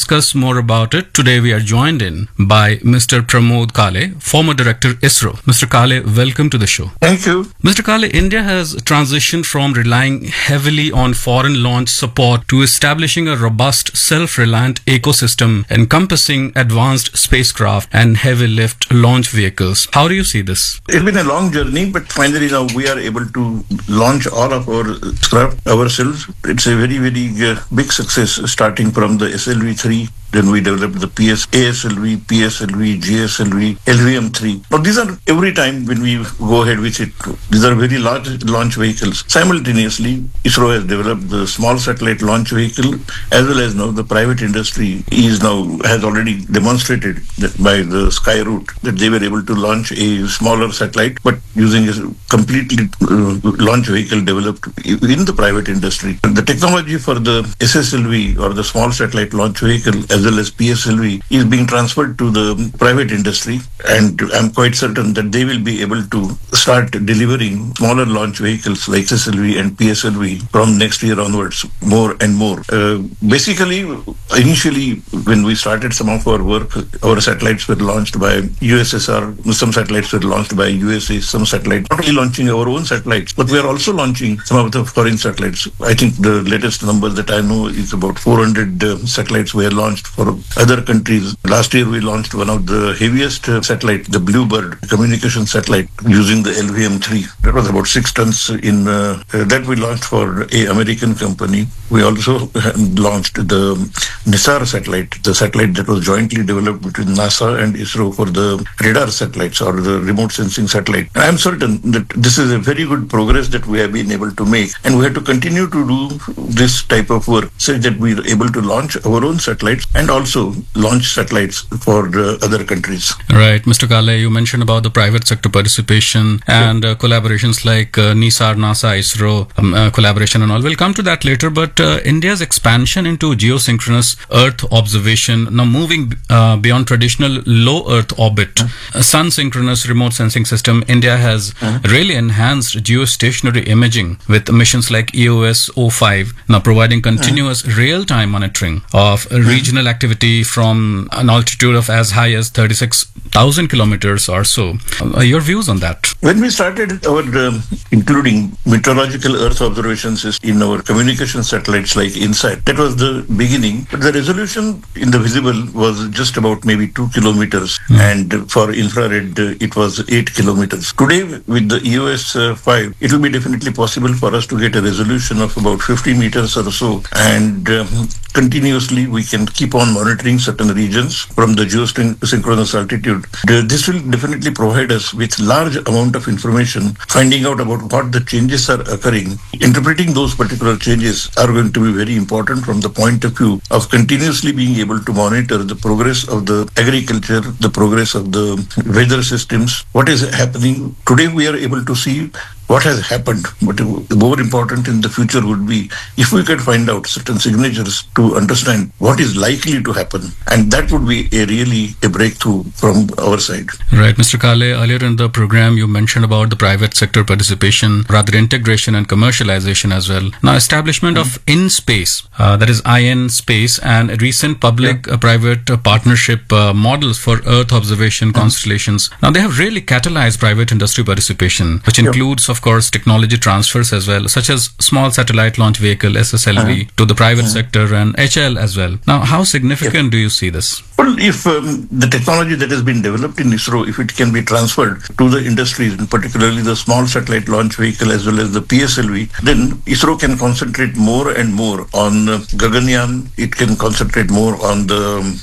discuss more about it, today we are joined in by Mr. Pramod Kale, former director ISRO. Mr. Kale, welcome to the show. Thank you. Mr. Kale, India has transitioned from relying heavily on foreign launch support to establishing a robust, self-reliant ecosystem encompassing advanced spacecraft and heavy lift launch vehicles. How do you see this? It's been a long journey, but finally now we are able to launch all of our craft ourselves. It's a very, very big success, starting from the SLV-3. Then we developed the ASLV, PSLV, GSLV, LVM-3. Now these are, every time when we go ahead with it, these are very large launch vehicles. Simultaneously, ISRO has developed the small satellite launch vehicle, as well as now the private industry has already demonstrated that by the Sky route that they were able to launch a smaller satellite, but using a completely launch vehicle developed in the private industry. The technology for the SSLV, or the small satellite launch vehicle, as well as PSLV, is being transferred to the private industry, and I'm quite certain that they will be able to start delivering smaller launch vehicles like SSLV and PSLV from next year onwards, more and more. Basically, initially, when we started some of our work, our satellites were launched by USSR, some satellites were launched by USA, some satellites, not only launching our own satellites, but we are also launching some of the foreign satellites. I think the latest number that I know is about 400 satellites were launched for other countries. Last year we launched one of the heaviest satellite, the Bluebird communication satellite, using the LVM-3. That was about 6 tons in that we launched for a American company. We also launched the NISAR satellite, the satellite that was jointly developed between NASA and ISRO for the radar satellites, or the remote sensing satellite. And I'm certain that this is a very good progress that we have been able to make, and we have to continue to do this type of work so that we are able to launch our own satellites and also launch satellites for other countries. Right. Mr. Kale, you mentioned about the private sector participation and collaborations like NISAR, NASA, ISRO collaboration and all. We'll come to that later, but India's expansion into geosynchronous Earth observation, now moving beyond traditional low Earth orbit, sun synchronous remote sensing system, India has really enhanced geostationary imaging with missions like EOS-05, now providing continuous real-time monitoring of regional activity from an altitude of as high as 36,000 kilometers or so. Your views on that? When we started our including meteorological Earth observations in our communication satellites like INSAT, that was the beginning. But the resolution in the visible was just about maybe 2 kilometers, and for infrared it was 8 kilometers. Today with the EOS-5, it will be definitely possible for us to get a resolution of about 50 meters or so, and continuously we can keep on monitoring certain regions from the geosynchronous altitude. This will definitely provide us with large amount of information, finding out about what the changes are occurring. Interpreting those particular changes are going to be very important from the point of view of continuously being able to monitor the progress of the agriculture, the progress of the weather systems, what is happening. Today we are able to see what has happened, but more important in the future would be if we could find out certain signatures to understand what is likely to happen, and that would be really a breakthrough from our side. Right, Mr. Kale, earlier in the program you mentioned about the private sector participation, rather integration and commercialization as well. Now establishment of IN-Space, that is IN-Space, and recent public-private partnership models for Earth observation constellations. Now they have really catalyzed private industry participation, which includes of course technology transfers as well, such as small satellite launch vehicle SSLV to the private sector and HL as well. Now how significant do you see this? Well, if the technology that has been developed in ISRO, if it can be transferred to the industries, and particularly the small satellite launch vehicle as well as the PSLV, then ISRO can concentrate more and more on Gaganyaan. It can concentrate more on the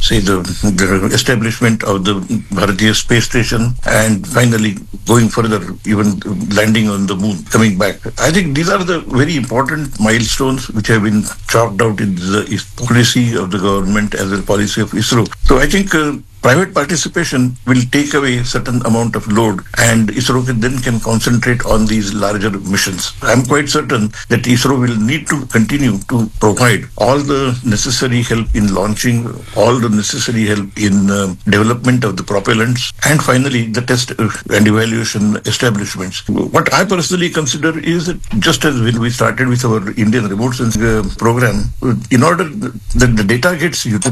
establishment of the Bharatiya Space Station, and finally going further, even landing on the moon, coming back. I think these are the very important milestones which have been chalked out in the policy of the government as a policy of ISRO. So I think private participation will take away certain amount of load, and ISRO can concentrate on these larger missions. I'm quite certain that ISRO will need to continue to provide all the necessary help in launching, all the necessary help in development of the propellants, and finally the test and evaluation establishments. What I personally consider is that just as when we started with our Indian remote sensing program, in order that the data gets utilized